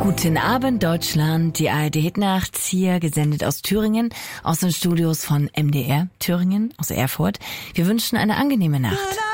Guten Abend, Deutschland. Die ARD-Hitnacht hier, gesendet aus Thüringen, aus den Studios von MDR Thüringen, aus Erfurt. Wir wünschen eine angenehme Nacht.